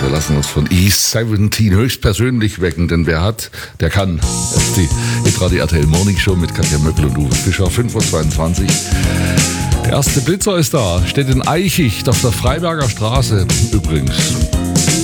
Wir lassen uns von E17 höchstpersönlich wecken, denn wer hat, der kann. Das ist die hitradio RTL Morning Show mit Katja Möckel und Uwe Fischer, 5:22 Uhr. Der erste Blitzer ist da, steht in Eichicht auf der Freiberger Straße übrigens.